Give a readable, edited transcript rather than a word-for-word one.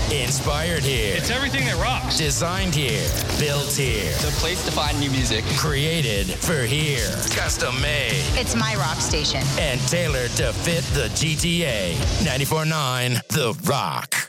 Inspired here. It's everything that rocks. Designed here. Built here. The place to find new music. Created for here. Custom made. It's my rock station. And tailored to fit the GTA. 94.9 The Rock.